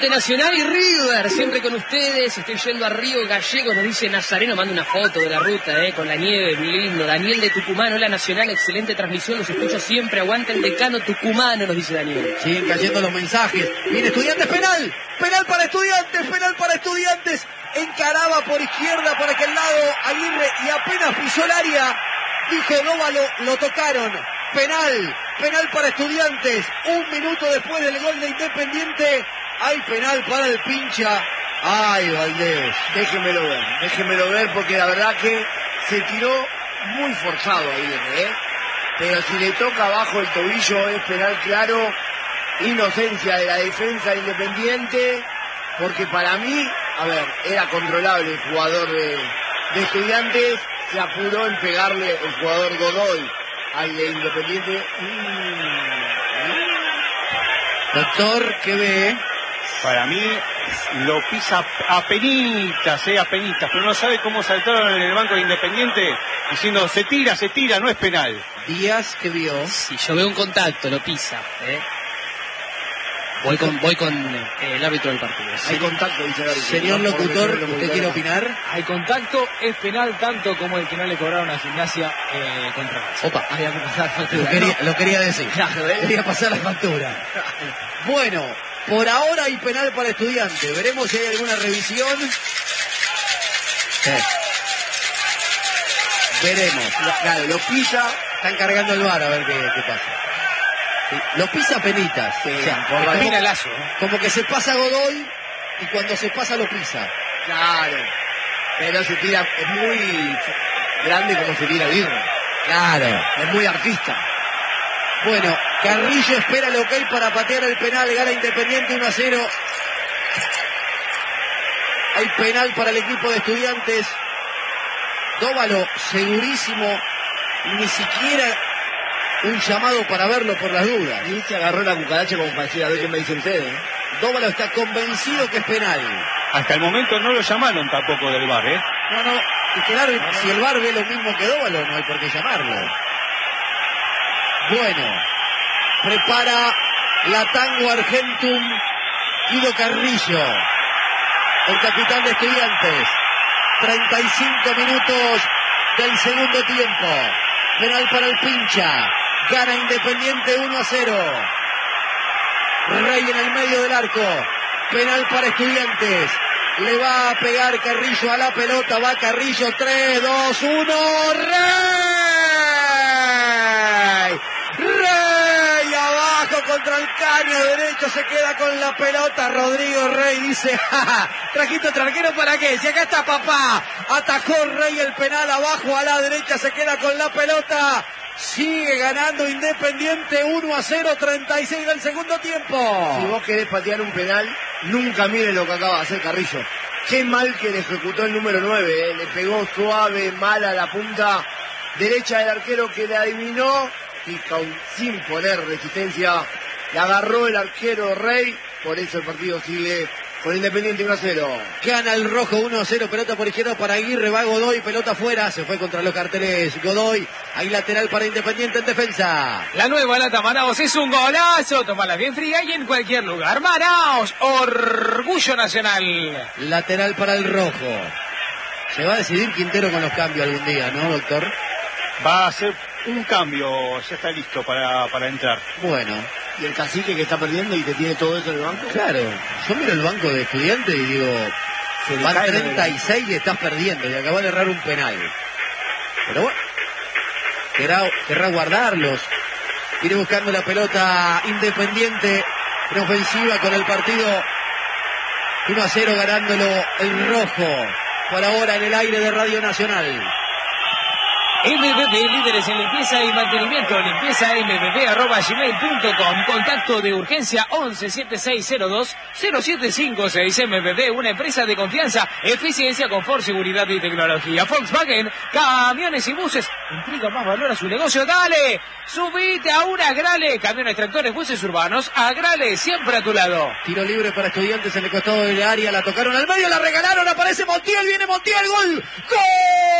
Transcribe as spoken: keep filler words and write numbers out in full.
De Nacional y River, siempre con ustedes. Estoy yendo a Río Gallegos, nos dice Nazareno, manda una foto de la ruta, eh, con la nieve, muy lindo. Daniel de Tucumán, hola Nacional, excelente transmisión, los escucho siempre, aguanta el decano tucumano, nos dice Daniel. Siguen cayendo los mensajes. Viene Estudiantes, penal, penal para Estudiantes, penal para Estudiantes. Encaraba por izquierda, por aquel lado, Aguirre, y apenas pisó el área, dijo Dóvalo, lo tocaron. Penal, penal para Estudiantes. Un minuto después del gol de Independiente, hay penal para el Pincha. Ay, Valdés. Déjenmelo ver, déjenmelo ver, porque la verdad que se tiró muy forzado ahí, ¿eh? Pero si le toca abajo el tobillo es penal claro. Inocencia de la defensa Independiente, porque para mí, a ver, era controlable el jugador de, de Estudiantes. Se apuró en pegarle el jugador Godoy al de Independiente. Doctor, ¿qué ve? Para mí lo pisa a penitas, eh, a penitas, pero no sabe cómo saltaron en el banco de Independiente diciendo se tira, se tira, no es penal. Díaz, ¿qué vio? Si yo veo un contacto, lo pisa, ¿eh? Voy con, voy con eh, el árbitro del partido. Hay contacto, dice Gary. Señor locutor, ¿usted quiere opinar? Hay contacto, es penal tanto como el que no le cobraron a Gimnasia eh, contra Racing. Opa, había que pasar la factura. Lo quería, lo quería decir. Claro, ¿eh? Quería pasar la factura. Bueno, por ahora hay penal para Estudiantes. Veremos si hay alguna revisión. Sí. Veremos. Claro, lo pisa. Están cargando el bar a ver qué, qué pasa. Sí, lo pisa a penitas. Sí, o sea, por como, penalazo, ¿eh? como que se pasa Godoy y cuando se pasa lo pisa. Claro. Pero se tira, es muy grande como se tira Aguirre. Claro. Es muy artista. Bueno, Carrillo espera el ok para patear el penal, gana Independiente uno a cero. Hay penal para el equipo de Estudiantes. Dóvalo, segurísimo, ni siquiera un llamado para verlo por las dudas. Y se agarró la cucaracha como para decir, a ver qué me dicen ustedes. Dóvalo está convencido que es penal. Hasta el momento no lo llamaron tampoco del V A R, ¿eh? No, no, y claro, si el V A R ve lo mismo que Dóvalo, no hay por qué llamarlo. Bueno, prepara la Tango Argentum Guido Carrillo, el capitán de Estudiantes. treinta y cinco minutos del segundo tiempo. Penal para el Pincha. Gana Independiente uno a cero. Rey en el medio del arco. Penal para Estudiantes. Le va a pegar Carrillo a la pelota. Va Carrillo. tres, dos, uno. ¡Rey! ¡Rey! Abajo contra el caño derecho. Se queda con la pelota. Rodrigo Rey dice: ¡ja, ja! ¿Trajiste otro arquero para qué? Si acá está papá. Atajó Rey el penal abajo a la derecha. Se queda con la pelota. Sigue ganando Independiente uno a cero, treinta y seis del segundo tiempo. Si vos querés patear un penal, nunca mires lo que acaba de hacer Carrillo. Qué mal que le ejecutó el número nueve, ¿eh? Le pegó suave, mal a la punta derecha del arquero, que le adivinó y con, sin poner resistencia le agarró el arquero Rey. Por eso el partido sigue con Independiente uno a cero. Gana el rojo uno a cero, pelota por izquierda para Aguirre, va Godoy, pelota afuera, se fue contra los carteles Godoy, ahí lateral para Independiente en defensa. La nueva lata Manaos es un golazo, tomala bien fría y en cualquier lugar. Manaos, orgullo nacional. Lateral para el rojo. Se va a decidir Quintero con los cambios algún día, ¿no, doctor? Va a hacer un cambio, ya está listo para, para entrar. Bueno. Y el cacique que está perdiendo y que tiene todo eso en el banco. Claro, yo miro el banco de Estudiantes y digo, van treinta y seis y estás perdiendo y acabas de errar un penal. Pero bueno, querrá, querrá guardarlos. Viene buscando la pelota Independiente en ofensiva con el partido uno a cero, ganándolo el rojo. Por ahora en el aire de Radio Nacional. M B B, líderes en limpieza y mantenimiento. Limpieza m b b arroba gmail punto com. Contacto de urgencia once setenta y seis cero dos cero siete cinco seis. M B B, una empresa de confianza, eficiencia, confort, seguridad y tecnología. Volkswagen, camiones y buses. Intriga más valor a su negocio. ¡Dale! Subite a una Agrale. Camiones, tractores, buses urbanos. Agrale, siempre a tu lado. Tiro libre para Estudiantes en el costado del área. La tocaron al medio, la regalaron. Aparece Montiel, viene Montiel. ¡Gol! ¡Gol!